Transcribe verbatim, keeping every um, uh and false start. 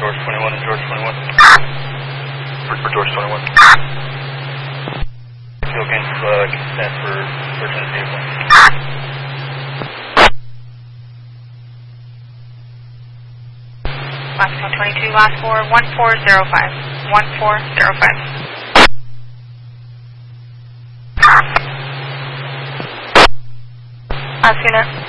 George twenty-one and George twenty-one. For, for George twenty-one. Fuel gain uh, consent for search and vehicle. Last one twenty-two, last four, one four zero five. one four zero five. Last unit.